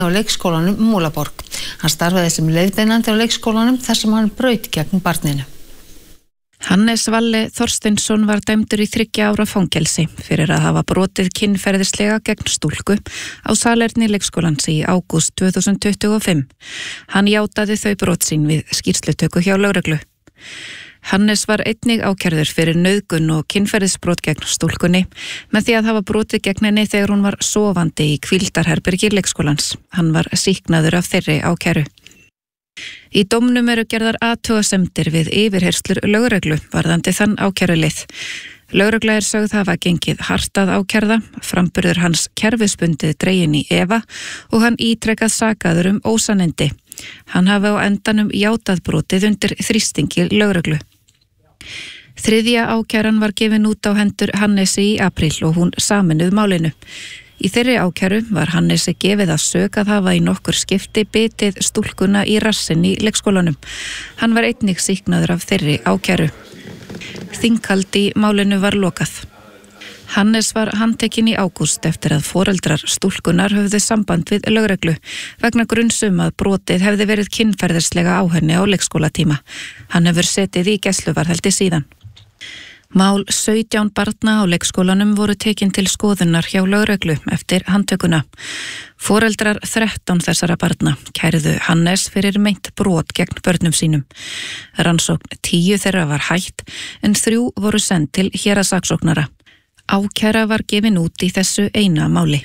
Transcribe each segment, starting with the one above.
á leikskólanum Múlaborg. Hann starfaði sem leiðbeinandi á leikskólanum þar sem hann braut gegn barninu. Hannes Valli Þorsteinsson var dæmdur í 3 ára fangelsi fyrir að hafa brotið kynferðislega gegn stúlku á salerni leikskólans í ágúst 2025. Hann játaði þau brot sín við skýrslutöku hjá lögreglu. Hannes var einnig ákærður fyrir nauðgun og kynferðisbrot gegn stúlkunni með því að hafa brotið gegn henni þegar hún var sofandi í hvíldarherbergi leikskólans. Hann var sýknaður af þeirri ákæru. Í dómnum eru gerðar athugasemdir við yfirheyrslur lögreglu varðandi þann ákærulið. Lögregla er sögð hafa gengið hart að ákærða, framburður hans kerfisbundið dreginn í efa og hann ítrekað sakaður ósannindi. Hann hafi á endanum játað brotið undir þrýstingi lögreglu. 3. ákæran var gefin út á hendur Hannesi í apríl og hún sameinuð málinu. Í þeirri ákæru var Hannesi gefið að sök að hafa í nokkur skipti bitið stúlkuna í rassinn í leikskólanum. Hann var einnig sýknaður af þeirri ákæru. Þinghald í málinu var lokað. Hannes var handtekinn í ágúst eftir að foreldrar stúlkunar höfðu samband við lögreglu vegna grunnsum að brotið hefði verið kynferðislega á henni á leikskólatíma. Hann hefur setið í gæsluvarðhaldi síðan. Mál 17 barna á leikskólanum voru tekin til skoðunar hjá lögreglu eftir handtökuna. Foreldrar 13 þessara barna kærðu Hannes fyrir meint brot gegn börnum sínum. Rannsókn 10 þeirra var hætt en 3 voru send til héraðssaksóknara. Ákæra var gefin út í þessu eina máli.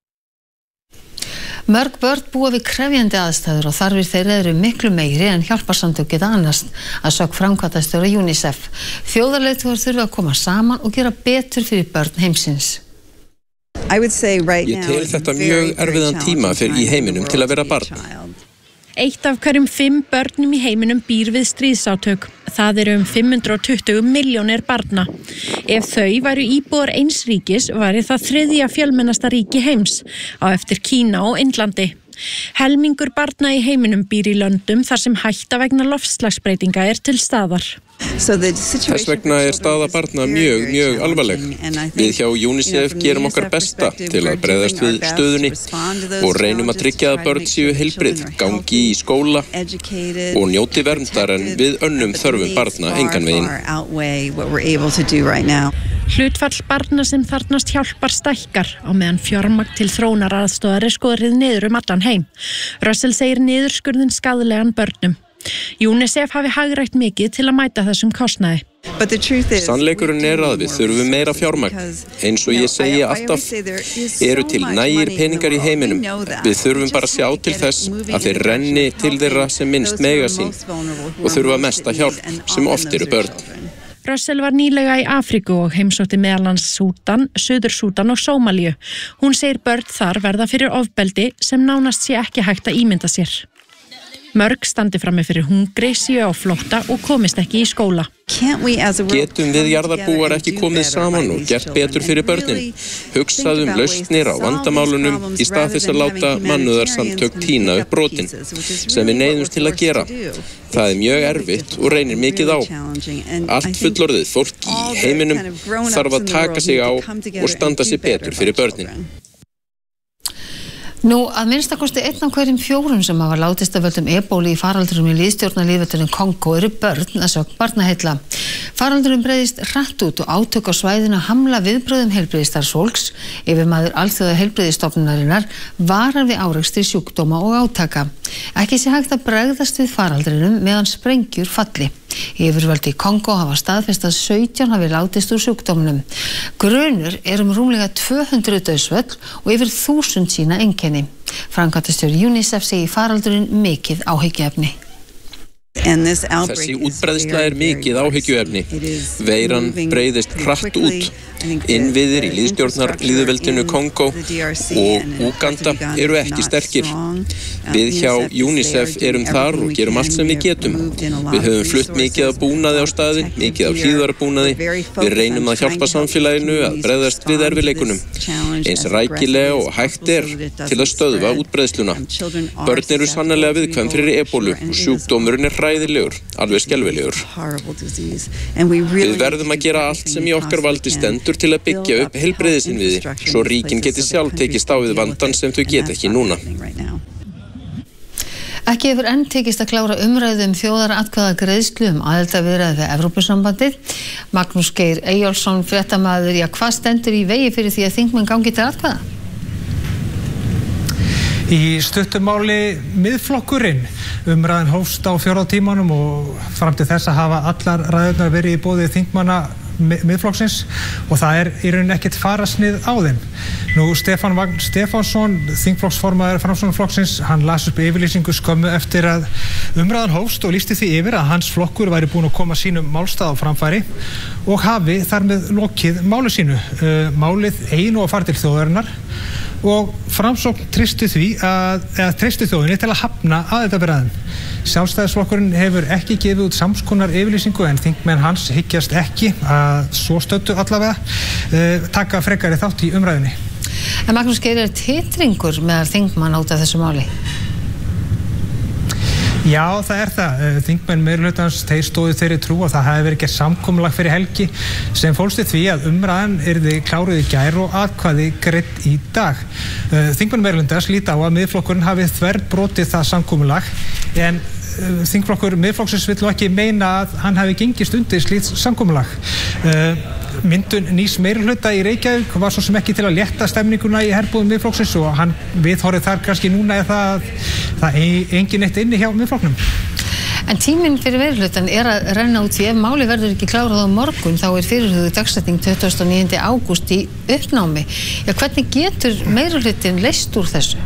Mörg börn búa við krefjandi aðstæður og þarfir þeirra eru miklu meiri en hjálparsamtök geta annast, að sögn framkvæmdastjóra UNICEF. Þjóðarleiðtogar þurfa að koma saman og gera betur fyrir börn heimsins. Ég tel þetta mjög erfiðan tíma fyrir í heiminum til að vera barn. 1 af hverjum 5 börnum í heiminum býr við stríðsátök. Það eru 520 milljónir barna. Ef þau væru íbúar eins ríkis væri það 3. fjölmennasta ríki heims, á eftir Kína og Indlandi. Helmingur barna í heiminum býr í löndum þar sem hætta vegna loftslagsbreytinga er til staðar. Þess vegna er staða barna mjög alvarleg. Við hjá UNICEF gerum okkar besta til að bregðast við stöðunni og reynum að tryggja að börn séu heilbrigð, gangi í skóla og njóti verndar en við önnum þörfum barna engan veginn. Hlutfall barna sem þarfnast hjálpar stækkar á meðan fjármagn til þróunaraðstoðar er skorið niður allan heim. Russell segir niðurskurðin skaðlegan börnum. UNICEF hafi hagrætt mikið til að mæta þessum kostnaði. Sannleikurinn er að við þurfum meira fjármagn. Eins og ég segi alltaf, eru til nægir peningar í heiminum. Við þurfum bara að sjá til þess að þeir renni til þeirra sem minnst mega sín og þurfa mesta hjálp sem oft eru börn. Russell var nýlega í Afríku og heimsótti meðalans Súdan, Suður-Súdan og Sómalíu. Hún segir börn þar verða fyrir ofbeldi sem nánast sé ekki hægt að ímynda sér. Mörg standi frammi fyrir hungri, séu á flótta og komist ekki í skóla. Getum við jarðarbúar ekki komið saman og gert betur fyrir börnin? Hugsað lausnir á vandamálunum í stað þess að láta mannúðarsamtök tína upp brotin, sem við neyðumst til að gera. Það er mjög erfitt og reynir mikið á. Allt fullorðið fólk í heiminum þarf að taka sig á og standa sig betur fyrir börnin. Nú, að minnstakosti 1 af hverjum 4 sem hafa látist af völdum ebólu í faraldrinum í lýðstjórnarlýðveldinu Kongó eru börn, að sögn barnaheilla. Faraldurinn breiðist hratt út og átök á svæðinu hamla viðbrögðum heilbrigðisstarfsfólks. Yfirmaður alþjóða heilbrigðisstofnunarinnar varar við árekstri sjúkdóma og átaka. Ekki sé hægt að bregðast við faraldrinum meðan sprengjur falli. Yfirvöld í Kongó hafa staðfest að 17 hafi látist úr sjúkdómnum. Grunur er rúmlega 200 dauðsföll og yfir 1000 sína einkenni. Framkvæmdastjóri UNICEF segir faraldurinn mikið áhyggjuefni. Þessi útbreiðsla er mikið áhyggjuefni. Veiran breiðist hratt út. Innviðir í lýðstjórnarlýðveldinu Kongó og Úganda eru ekki sterkir. Við hjá UNICEF erum þar og gerum allt sem við getum. Við höfum flutt mikið af búnaði á staðinn, mikið af hlífðarbúnaði. Við reynum að hjálpa samfélaginu að bregðast við erfiðleikunum. Eins rækilega og hægt er til að stöðva útbreiðsluna. Börn eru sannarlega viðkvæm fyrir ebólu og sjúkdómurinn er hræðilegur, alveg skelfilegur. Við verðum að gera allt sem í okkar valdi stendur til að byggja upp heilbrigðisinnviði, svo ríkin geti sjálf tekist á við vandann sem þau geta ekki núna. Ekki hefur enn tekist að klára umræðu þjóðaratkvæðagreiðslu aðildarviðræður við Evrópusambandið. Magnús Geir Eyjólfsson, fréttamaður, hvað stendur í vegi fyrir því að þingmenn gangi til atkvæða? Í stuttumáli miðflokkurinn. Umræðan hófst á 4 tímanum og fram til þess að hafa allar ræðurnar verið í boði þingmanna miðflokksins og það í rauninni ekkert farasnið á þeim. Stefán Vagn Stefánsson, þingflokksformaður Framsóknarflokksins, hann las upp yfirlýsingu skömmu eftir að umræðan hófst og lýsti því yfir að hans flokkur væri búinn að koma sínum málstað á framfæri og hafi þar með lokið máli sínu. Málið einu og fara til þjóðarinnar og Framsókn treysti þjóðinni til að hafna aðildarviðræðum. Sjálfstæðisflokkurinn hefur ekki gefið út samskonar yfirlýsingu en þingmenn hans hyggjast ekki að svo stöddu allavega taka frekari þátt í umræðunni. En Magnús Geir, titringur meðal þingmanna út af þessu máli? Já, það það. Þingmenn meirihlutans, þeir stóðu þeirri trú og það hafi verið gert samkomulag fyrir helgi sem fólst í því að umræðan yrði kláruð í gær og atkvæði greidd í dag. Þingmenn meirihlutans líta á að miðflokkurinn hafi þverbrotið það samkomulag en þingflokkur miðflokksins vill nú ekki meina að hann hafi gengist undir slíkt samkomulag. Myndun nýs meirihluta í Reykjavík var svo sem ekki til að létta stemninguna í herbúðum miðflokksins og hann viðhorfið þar kannski núna það engin eitt inni hjá miðflokknum. En tíminn fyrir meirihlutan að renna út því ef máli verður ekki klárað á morgun þá fyrirhuguð dagsetning 29. ágúst í uppnámi. Hvernig getur meirihlutin leyst úr þessu?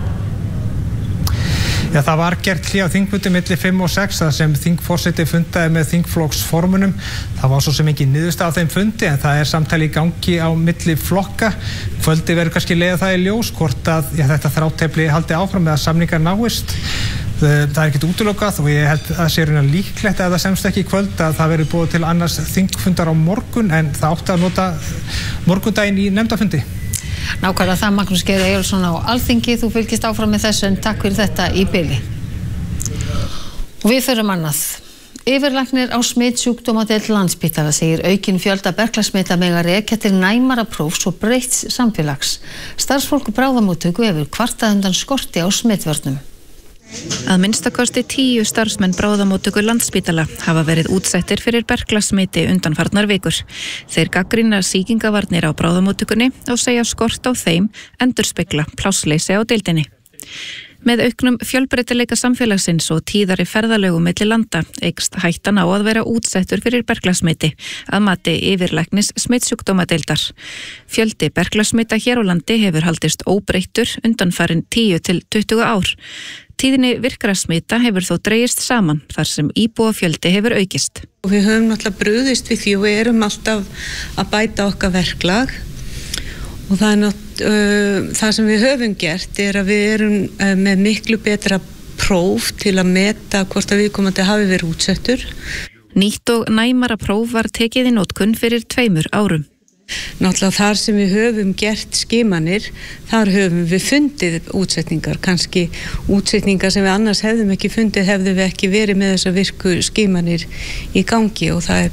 Já, það var gert hlé á þingfundi milli 5 og 6 þar sem þingforseti fundaði með þingflokksformunum. Það var svo sem engin niðurstaða á þeim fundi en það samtali í gangi á milli flokka. Kvöldi verður kannski leiða það í ljós hvort að þetta þrátefli haldi áfram með að samningar náist. Það ekkert útilokað og ég held að sé raunar líklegt að það semst ekki í kvöld að það verður boðið til annars þingfundar á morgun en það átti að nota morgundaginn í nefndafundi. Nákvæmlega það, Magnús Geir Eyjólfsson á Alþingi, þú fylgist áfram með þessu en takk fyrir þetta í bili. Og við förum annað. Yfirlæknir á smitsjúkdómadeild Landspítala segir aukin fjölda berklasmita mega rekja til næmara prófs og breytts samfélags. Starfsfólk bráðamóttöku hefur kvartað undan skorti á smitvörnum. Að minnstakosti 10 starfsmenn bráðamóttöku Landspítala hafa verið útsettir fyrir berklasmiti undanfarnar vikur. Þeir gagnrýna sýkingavarnir á bráðamóttökunni og segja skort á þeim endurspegla plássleysi á deildinni. Með auknum fjölbreytileika samfélagsins og tíðari ferðalögum milli landa eykst hættan á að vera útsettur fyrir berklasmiti að mati yfirlæknis smitsjúkdómadeildar. Fjöldi berklasmita hér á landi hefur haldist óbreyttur undanfarin 10 til 20 ár. Tíðni virkra smita hefur þó dregist saman þar sem íbúafjöldi hefur aukist. Við höfum náttúrulega brugðist við því og við erum alltaf að bæta okkar verklag og það sem við höfum gert að við erum með miklu betra próf til að meta hvort að viðkomandi hafi verið útsettur. Nýtt og næmara próf var tekið í notkun fyrir 2 árum. Náttúrulega þar sem við höfum gert skimanir, þar höfum við fundið útsetningar, kannski útsetningar sem við annars hefðum ekki fundið hefðum við ekki verið með þessar virku skimanir í gangi og það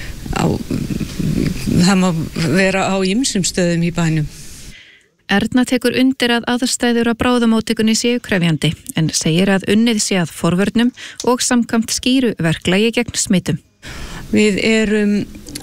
má vera á ýmsum stöðum í bænum. Erna tekur undir að aðstæður á bráðamóttökunni séu krefjandi en segir að unnið sé að forvörnum og samkvæmt skýru verklagi gegn smitum. Við erum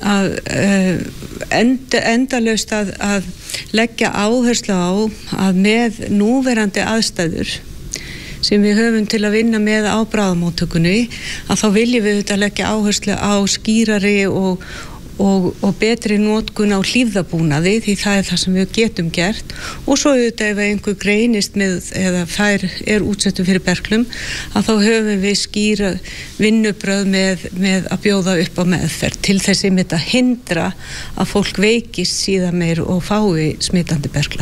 endalaust að leggja áherslu á að með núverandi aðstæður sem við höfum til að vinna með á bráðamóttökunni að þá viljum við auðvitað leggja áherslu á skýrari og betri notkun á hlífðabúnaði því það það sem við getum gert og svo auðvitað ef einhver greinist með eða þær útsettum fyrir berklum að þá höfum við skýra vinnubröð með að bjóða upp á meðferð til þess að hindra að fólk veikist síðan meir og fái smitandi berkla.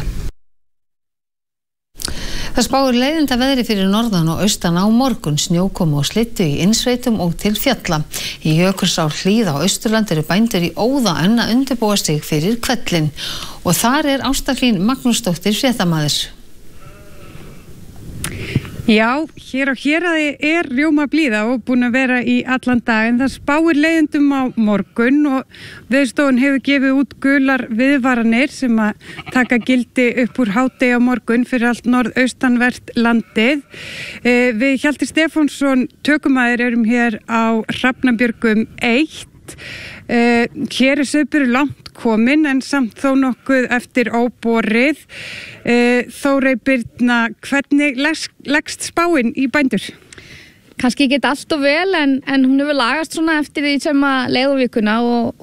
Það spáir leiðinda veðri fyrir norðan og austan á morgun, snjókomu og slyddu í innsveitum og til fjalla. Í Jökulsárhlíð á Austurlandi eru bændur í óða enn að undirbúa sig fyrir hvellinn og þar Ásta Hlín Magnúsdóttir fréttamaður. Já, hér á Héraði rjóma blíða og búin að vera í allan dag en það spáir leiðendum á morgun og Veðurstofan hefur gefið út gular viðvaranir sem að taka gildi upp úr hádegi á morgun fyrir allt norðaustanvert landið. Við Hjalti Stefánsson tökumæður erum hér á Hrafnabjörgum 1. Hér sauðburður langt komin en samt þó nokkuð eftir óborið. Þórey Birna, hvernig leggst spáin í bændur? Kannski ekki allt og vel en hún hefur lagast svona eftir því sem að leið á vikuna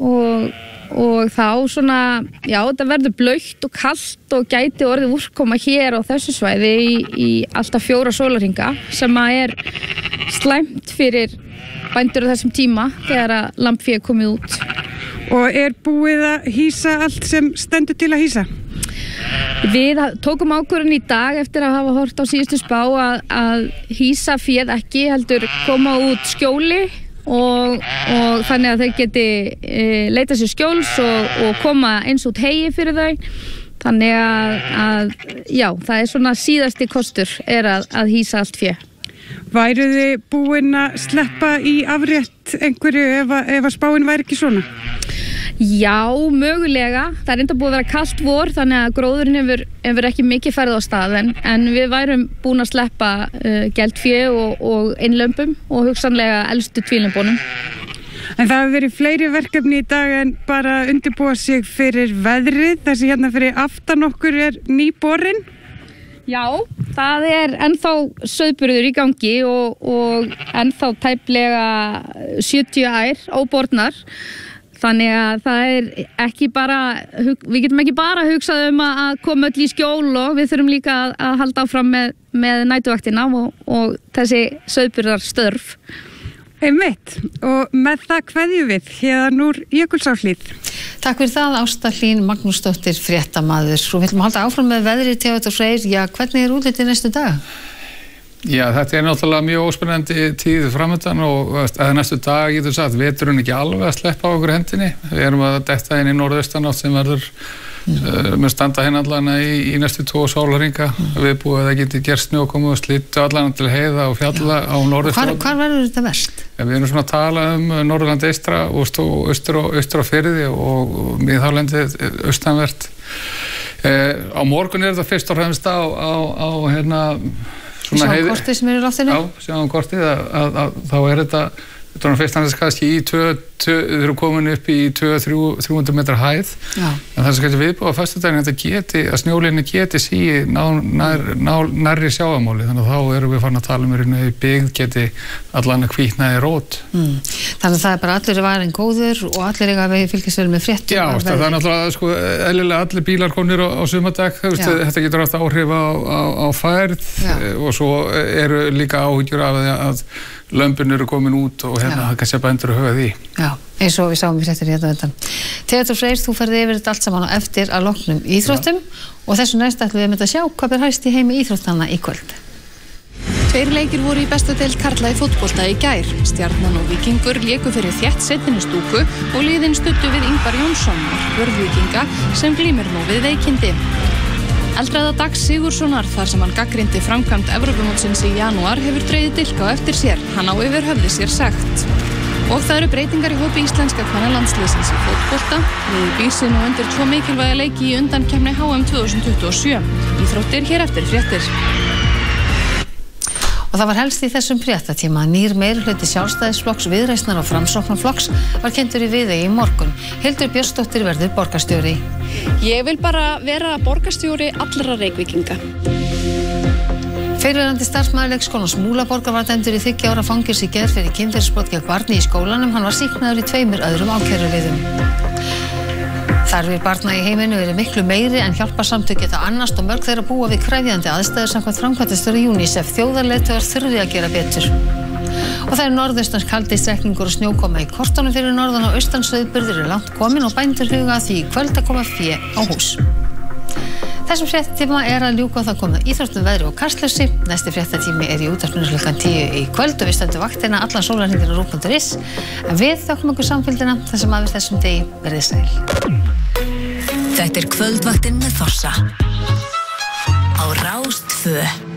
og þá svona, já, þetta verður blautt og kalt og gæti orðið úrkoma hér á þessu svæði í alltaf 4 sólarhringa sem að slæmt fyrir bændur á þessum tíma þegar að lambfé komið út. Og búið að hýsa allt sem stendur til að hýsa? Við tókum ákvörðun í dag eftir að hafa hort á síðustu spá að hýsa féð ekki, heldur koma út skjóli og þannig að þau geti leita sér skjóls og koma eins út hegi fyrir þau. Þannig að já, það svona síðasti kostur að hýsa allt fé. Væru þið búin að sleppa í afrétt einhverju ef að spáin væri ekki svona? Já, mögulega. Það enda búið að vera kalt vor þannig að gróðurinn hefur ekki mikið farið á stað en við værum búin að sleppa geldfé og einlömbum og hugsanlega elstu tvílömbunum. En það hefur verið fleiri verkefni í dag en bara undirbúa sig fyrir veðrið. Þessi hérna fyrir aftan okkur nýborinn. Já, það ennþá sauðburður í gangi og ennþá tæplega 70 ær óbornar. Þannig að það ekki bara, við getum ekki bara hugsað að koma öll í skjól og við þurfum líka að halda áfram með nætuvaktina og þessi sauðburðarstörf. Einmitt, og með það kveðjum við héðan úr Jökulsárhlíð. Takk fyrir það, Ásta Hlín Magnúsdóttir, fréttamaður. Og við ætlum að halda áfram með veðrið, Theodór Freyr. Já, hvernig útlitið næstu dag? Já, þetta náttúrulega mjög óspennandi tíð framöndan og næstu dag getur sagt, veturinn ekki alveg að sleppa á okkur hendinni. Við erum að detta inn í norðaustanátt sem verður með standa hérna allan í næstu 2 sólarhringa. Við búið að það geti gerst snjókomu og slittu allan til heiða og fjalla á norðaustanátt. Hvar verður þetta verst? Ja, við erum svona að tala Norðurland eystra og austur á firði og miðhálendið austanvert. Á morgun þetta fyrst og fremst á hérna sjáum kortið sem í loftinu? Já, sjáum kortið að þá þetta fyrst annars kannski þau eru komin upp í 200-300 metra hæð. Já. En það sem kannski viðbúið á föstudaginn að snjólínni geti síið nærri sjávarmáli, þannig að þá erum við farin að tala að byggð geti allan að hvítnaði rót. Þannig að það bara allir varin góður og allir eiga að fylgjast vel með fréttum. Já, það náttúrulega eðlilega allir bílar komnir á sumardag, þetta getur haft áhrif á færð og svo eru líka áhyggjur af að lömbin eru komin út og hérna það kannski bændur að huga því. Já, eins og við sáum við fréttir hérna þetta. Theodór Freyr, þú ferði yfir þetta allt saman á eftir að loknum íþróttum og þessu næst ætlum við að sjá hvað hæst í heimi íþróttanna í kvöld. 2 leikir voru í bestu deild karla í fótbolta í gær. Stjarnan og Víkingur léku fyrir þétt seinni stúku og liðin studdu við Ingvar Jónsson, vörð Víkinga, sem glímir nú við veikindi. Eldraða Dags Sigurðssonar þar sem hann gagnrýndi framkvæmd Evrópumótsins í janúar hefur dregið dilk á eftir sér. Hann á yfir höfði sér sekt. Og það eru breytingar í hópi íslenska kvennalandsliðsins í fótbolta. Liðið býr sig nú undir 2 mikilvæga leiki í undankeppni HM 2027. Íþróttir hér eftir fréttir. Og það var helst í þessum fréttatíma að nýr meirihluti Sjálfstæðisflokks, Viðreisnar og Framsóknarflokks var kynntur í Viðey í morgun. Hildur Björnsdóttir verður borgarstjóri. Ég vil bara vera borgarstjóri allra Reykvíkinga. Fyrrverandi starfsmaður leikskólans Múlaborgar var dæmdur í 30 ára fangelsi í gær fyrir kynferðisbrot gegn barni í skólanum. Hann var sýknaður í 2 öðrum ákæruliðum. Þarfir barna í heiminu eru miklu meiri en hjálparsamtök geta annast og mörg þeirra búa við krefjandi aðstæður samkvæmt framkvæmdastjóra UNICEF. Þjóðarleiðtogar þurfi að gera betur. Og það norðaustans kaldi strekkingur og snjókoma í kortunum fyrir norðan og austan sauðburður eru langt komin og bændur huga að því í kvöld að koma fé á hús. Þessum fréttatíma að ljúka og það komið íþróttum, veðri og kastljósi. Næsti fréttatími í útvarpinu klukkan 10 í kvöld og við stöndum vaktina allan sólarhringinn á RÚV.is. En við þökkum okkur samfylgdina þar sem aðeins þessum degi verið sæl. Þetta kvöldvaktin með Fossa á Rás 2.